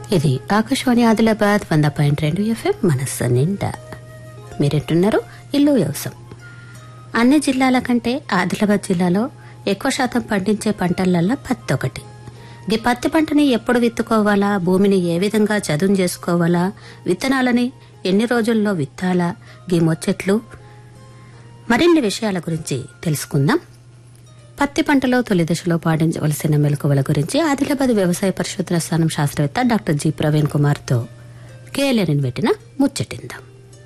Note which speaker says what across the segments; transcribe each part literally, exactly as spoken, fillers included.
Speaker 1: ఇది ఆకాశవాణి ఆదిలాబాద్ వంద పాయింట్ రెండు ఎఫ్ఎం మనస్సు నిండా. మీరెంటున్నారు ఇల్లు వ్యవసాయం. అన్ని జిల్లాల కంటే ఆదిలాబాద్ జిల్లాలో ఎక్కువ శాతం పండించే పంటలల్లో పత్తి ఒకటి. ఈ పత్తి పంటని ఎప్పుడు విత్తుకోవాలా, భూమిని ఏ విధంగా చదును చేసుకోవాలా, విత్తనాలని ఎన్ని రోజుల్లో విత్తాలా, గీ ముచ్చట్లు మరిన్ని విషయాల గురించి తెలుసుకుందాం. పత్తి పంటలో తొలి దశలో పాటించవలసిన మెలకువల గురించి ఆదిలాబాద్ వ్యవసాయ పరిశోధన స్థానం శాస్త్రవేత్త డాక్టర్ జి ప్రవీణ్ కుమార్ తో కేఎల్ఎన్ పెట్టిన ముచ్చటిందాం.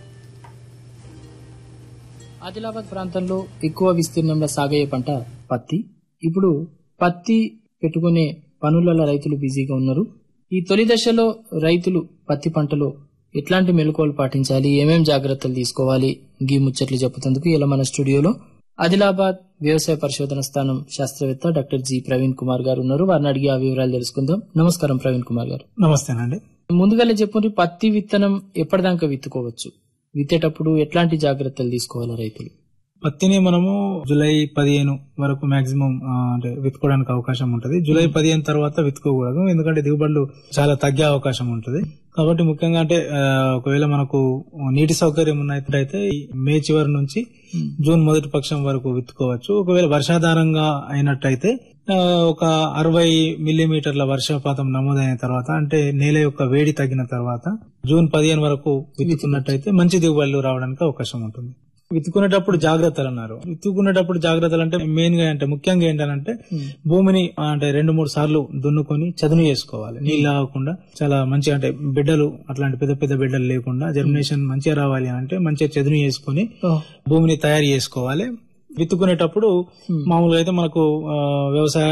Speaker 2: ఆదిలాబాద్ ప్రాంతంలో ఎక్కువ విస్తీర్ణంలో సాగయ్యే పంట పత్తి. ఇప్పుడు పత్తి పెట్టుకునే పనులలో రైతులు బిజీగా ఉన్నారు. ఈ తొలి దశలో రైతులు పత్తి పంటలో ఎట్లాంటి మెలకువలు పాటించాలి, ఏమేం జాగ్రత్తలు తీసుకోవాలి, గీ ముచ్చట్లు చెప్పుతందుకు ఇలా మన స్టూడియోలో ఆదిలాబాద్ వ్యవసాయ పరిశోధన స్థానం శాస్త్రవేత్త డాక్టర్ జి ప్రవీణ్ కుమార్ గారు ఉన్నారు. వారిని అడిగి ఆ వివరాలు తెలుసుకుందాం. నమస్కారం ప్రవీణ్ కుమార్ గారు.
Speaker 3: నమస్తేనండి.
Speaker 2: ముందుగానే చెప్పండి, పత్తి విత్తనం ఎప్పటిదాకా విత్తుకోవచ్చు, విత్తేటప్పుడు ఎట్లాంటి జాగ్రత్తలు తీసుకోవాలి రైతులు?
Speaker 3: పత్తిని మనము జూలై పదిహేను వరకు మాక్సిమం అంటే విత్తుకోవడానికి అవకాశం ఉంటది. జూలై పదిహేను తర్వాత విత్తుకోకూడదు, ఎందుకంటే దిగుబడులు చాలా తగ్గే అవకాశం ఉంటది. కాబట్టి ముఖ్యంగా అంటే ఒకవేళ మనకు నీటి సౌకర్యం ఉన్నట్టయితే మే చివరి నుంచి జూన్ మొదటి పక్షం వరకు విత్తుకోవచ్చు. ఒకవేళ వర్షాధారంగా అయినట్టయితే ఒక అరవై మిల్లీమీటర్ల వర్షపాతం నమోదైన తర్వాత, అంటే నేల యొక్క వేడి తగ్గిన తర్వాత జూన్ పదిహేను వరకు విత్తుకున్నట్టయితే మంచి దిగుబడులు రావడానికి అవకాశం ఉంటుంది. విత్తుకునేటప్పుడు జాగ్రత్తలు అన్నారు. విత్తుకునేటప్పుడు జాగ్రత్తలు అంటే మెయిన్ గా అంటే ముఖ్యంగా ఏంటంటే భూమిని అంటే రెండు మూడు సార్లు దున్నుకొని చదును చేసుకోవాలి. నీళ్ళు ఆగకుండా చాలా మంచిగా అంటే బిడ్డలు అట్లాంటి పెద్ద పెద్ద బిడ్డలు లేకుండా జర్మినేషన్ మంచిగా రావాలి అంటే మంచిగా చదును చేసుకుని భూమిని తయారు చేసుకోవాలి. విత్తుకునేటప్పుడు మామూలుగా అయితే మనకు వ్యవసాయ